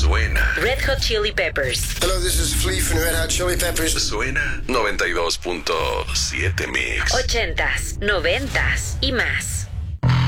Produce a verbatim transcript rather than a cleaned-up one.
Suena. Red Hot Chili Peppers. Hello, this is Flea from Red Hot Chili Peppers. Suena noventa y dos punto siete Mix. Ochentas, noventas y más.